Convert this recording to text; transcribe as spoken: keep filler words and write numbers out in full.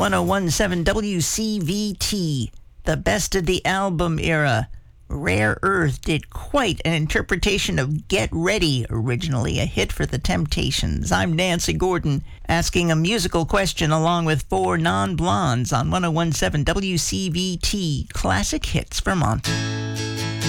one oh one point seven W C V T, the best of the album era. Rare Earth did quite an interpretation of Get Ready, originally a hit for the Temptations. I'm Nancy Gordon, asking a musical question along with four non-blondes on one oh one point seven W C V T, Classic Hits Vermont.